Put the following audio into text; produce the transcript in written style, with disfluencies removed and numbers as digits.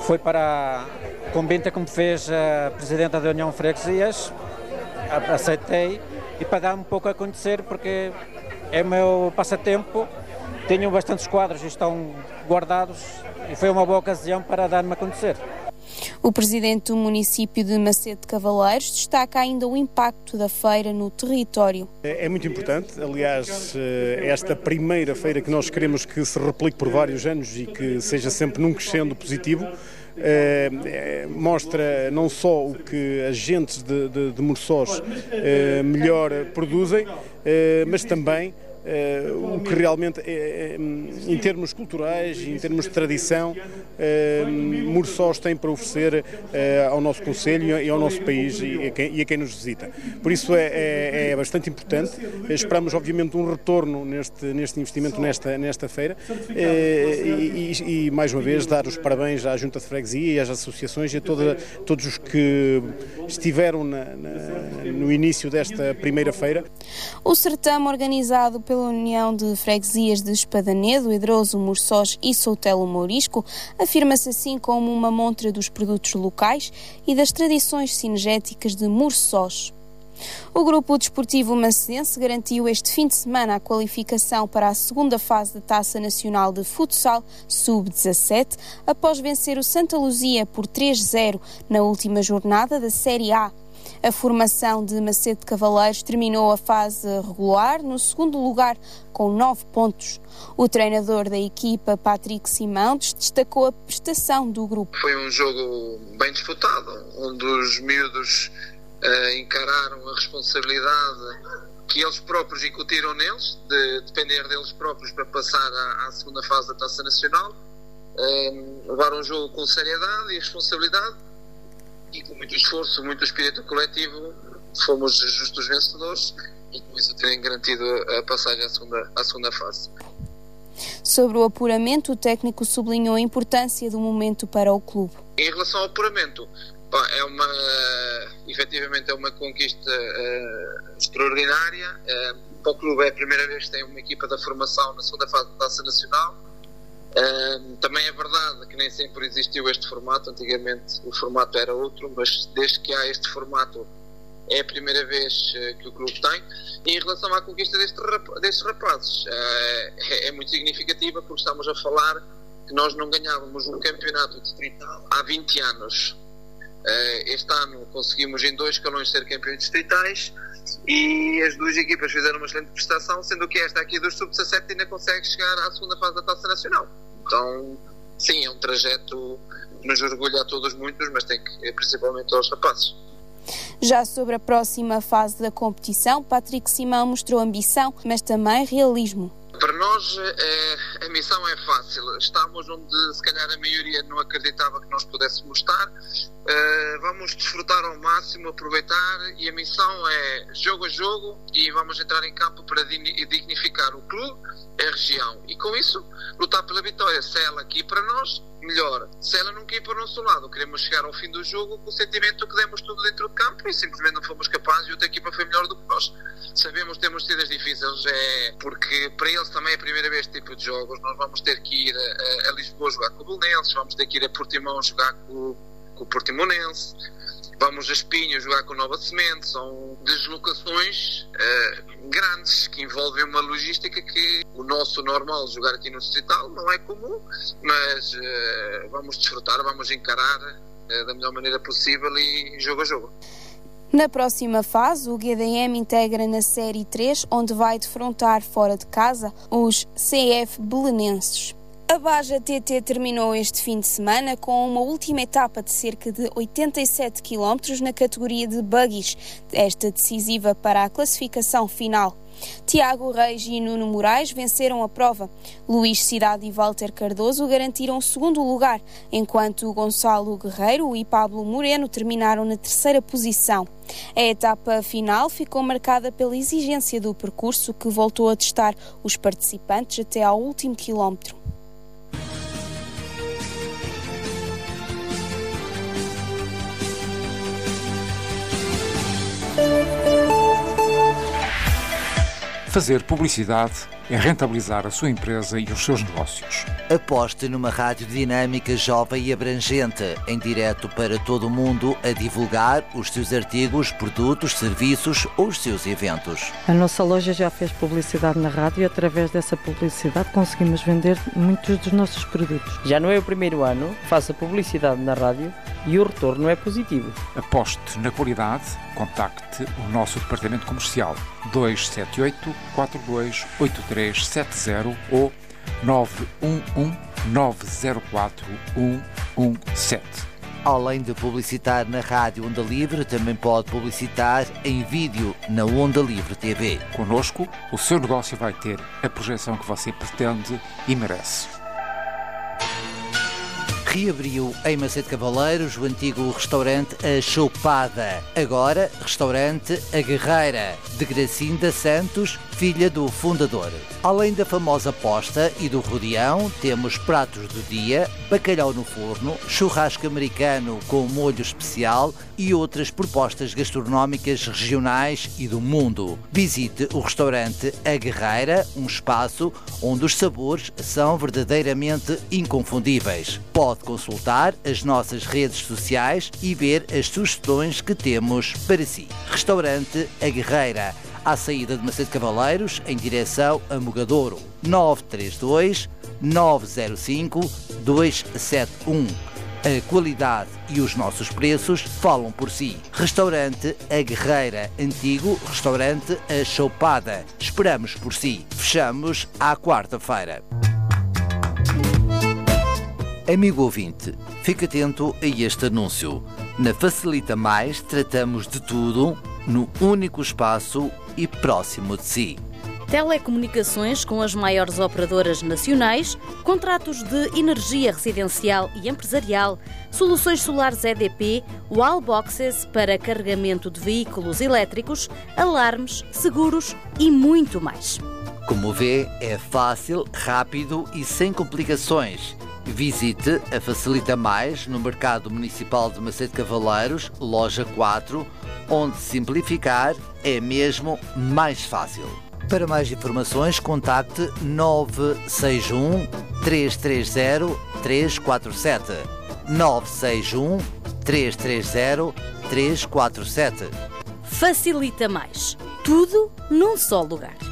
foi para a convite que me fez a Presidenta da União de Freguesias, aceitei, e para dar-me um pouco a conhecer, porque é o meu passatempo, tenho bastantes quadros e estão guardados, e foi uma boa ocasião para dar-me a conhecer. O presidente do município de Macedo de Cavaleiros destaca ainda o impacto da feira no território. É muito importante, aliás, esta primeira feira que nós queremos que se replique por vários anos e que seja sempre num crescendo positivo, mostra não só o que agentes de Morçós melhor produzem, mas também o que realmente, em termos culturais, em termos de tradição, Morçós tem para oferecer ao nosso concelho e ao nosso país e a quem nos visita. Por isso é bastante importante. Esperamos, obviamente, um retorno neste investimento nesta feira e, mais uma vez, dar os parabéns à Junta de Freguesia e às associações e a todos os que estiveram no início desta primeira feira. O certame, organizado pela União de Freguesias de Espadanedo, Edroso, Morçós e Soutelo Mourisco, afirma-se assim como uma montra dos produtos locais e das tradições cinegéticas de Morçós. O grupo desportivo macedense garantiu este fim de semana a qualificação para a segunda fase da Taça Nacional de Futsal Sub-17, após vencer o Santa Luzia por 3-0 na última jornada da Série A. A formação de Macedo de Cavaleiros terminou a fase regular no segundo lugar com 9 pontos. O treinador da equipa, Patrick Simão, destacou a prestação do grupo. Foi um jogo bem disputado, onde os miúdos encararam a responsabilidade que eles próprios incutiram neles, de depender deles próprios para passar à segunda fase da Taça Nacional. Levaram o jogo com seriedade e responsabilidade, e com muito esforço, muito espírito coletivo, fomos justos vencedores e com isso terem garantido a passagem à segunda fase. Sobre o apuramento, o técnico sublinhou a importância do momento para o clube. Em relação ao apuramento, efetivamente é uma conquista extraordinária. Para o clube é a primeira vez que tem uma equipa da formação na segunda fase da Taça Nacional. Também é verdade que nem sempre existiu este formato. Antigamente o formato era outro, mas desde que há este formato é a primeira vez que o clube tem. E em relação à conquista destes rapazes, é muito significativa, porque estamos a falar que nós não ganhávamos um campeonato distrital há 20 anos. Este ano conseguimos em 2 escalões ser campeões distritais e as duas equipas fizeram uma excelente prestação, sendo que esta aqui dos Sub-17 ainda consegue chegar à segunda fase da Taça Nacional. Então, sim, é um trajeto que nos orgulha a todos muitos, mas tem que, principalmente aos rapazes. Já sobre a próxima fase da competição, Patrick Simão mostrou ambição, mas também realismo. Para nós a missão é fácil, estamos onde se calhar a maioria não acreditava que nós pudéssemos estar. Vamos desfrutar ao máximo, aproveitar, e a missão é jogo a jogo, e vamos entrar em campo para dignificar o clube, a região, e com isso lutar pela vitória. Se ela aqui para nós, melhor. Se ela não cair para o nosso lado, queremos chegar ao fim do jogo com o sentimento que demos tudo dentro do campo e simplesmente não fomos capazes e outra equipa foi melhor do que nós. Sabemos que temos sidas difíceis, porque para eles também é a primeira vez este tipo de jogos. Nós vamos ter que ir a Lisboa jogar com o Belenenses, vamos ter que ir a Portimão jogar com o Portimonense, vamos a Espinho jogar com o Nova Semente. São deslocações grandes que envolvem uma logística que o nosso normal jogar aqui no distrital não é comum, mas vamos desfrutar, vamos encarar da melhor maneira possível e jogo a jogo. Na próxima fase, o GDM integra na Série 3, onde vai defrontar fora de casa os CF Belenenses. A Baja TT terminou este fim de semana com uma última etapa de cerca de 87 km na categoria de buggies, esta decisiva para a classificação final. Tiago Reis e Nuno Moraes venceram a prova. Luís Cidade e Walter Cardoso garantiram o segundo lugar, enquanto Gonçalo Guerreiro e Pablo Moreno terminaram na terceira posição. A etapa final ficou marcada pela exigência do percurso, que voltou a testar os participantes até ao último quilómetro. Fazer publicidade é rentabilizar a sua empresa e os seus negócios. Aposte numa rádio dinâmica, jovem e abrangente, em direto para todo o mundo, a divulgar os seus artigos, produtos, serviços ou os seus eventos. A nossa loja já fez publicidade na rádio e através dessa publicidade conseguimos vender muitos dos nossos produtos. Já não é o primeiro ano que faço publicidade na rádio e o retorno é positivo. Aposte na qualidade, contacte o nosso departamento comercial 278 42 8370 ou 911 904 117. Além de publicitar na rádio Onda Livre, também pode publicitar em vídeo na Onda Livre TV. Connosco, o seu negócio vai ter a projeção que você pretende e merece. Reabriu em Macedo Cavaleiros o antigo restaurante A Chopada. Agora, restaurante A Guerreira, de Gracinda Santos, filha do fundador. Além da famosa posta e do rodeão, temos pratos do dia, bacalhau no forno, churrasco americano com molho especial e outras propostas gastronómicas regionais e do mundo. Visite o restaurante A Guerreira, um espaço onde os sabores são verdadeiramente inconfundíveis. Pode consultar as nossas redes sociais e ver as sugestões que temos para si. Restaurante A Guerreira, à saída de Macedo Cavaleiros, em direção a Mogadouro. 932 905 271. A qualidade e os nossos preços falam por si. Restaurante A Guerreira, antigo restaurante A Chopada. Esperamos por si. Fechamos à quarta-feira. Amigo ouvinte, fique atento a este anúncio. Na Facilita Mais tratamos de tudo no único espaço e próximo de si. Telecomunicações com as maiores operadoras nacionais, contratos de energia residencial e empresarial, soluções solares EDP, wallboxes para carregamento de veículos elétricos, alarmes, seguros e muito mais. Como vê, é fácil, rápido e sem complicações. Visite a Facilita Mais no Mercado Municipal de Macedo Cavaleiros, loja 4, onde simplificar é mesmo mais fácil. Para mais informações, contacte 961 330 347. 961 330 347. Facilita Mais. Tudo num só lugar.